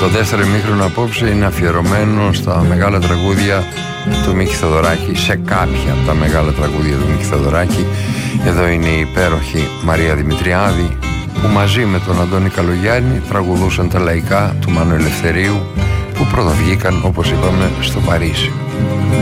Το δεύτερο ημίχρονο απόψε είναι αφιερωμένο στα μεγάλα τραγούδια του Μίκη Θεοδωράκη, σε κάποια από τα μεγάλα τραγούδια του Μίκη Θεοδωράκη. Εδώ είναι η υπέροχη Μαρία Δημητριάδη, που μαζί με τον Αντώνη Καλογιάννη τραγουδούσαν τα λαϊκά του Μάνου Ελευθερίου, που πρωτοβγήκαν, όπως είπαμε, στο Παρίσι.